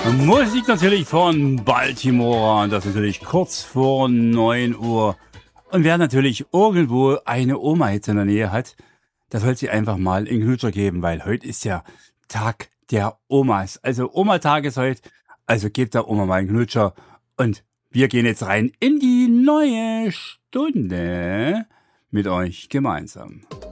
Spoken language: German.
Musik natürlich von Baltimore und das natürlich kurz vor 9 Uhr. Und wer natürlich irgendwo eine Oma jetzt in der Nähe hat, der soll sie einfach mal einen Knutscher geben, weil heute ist ja Tag der Omas. Also Oma-Tag ist heute, also gebt der Oma mal einen Knutscher. Und wir gehen jetzt rein in die neue Stunde mit euch gemeinsam.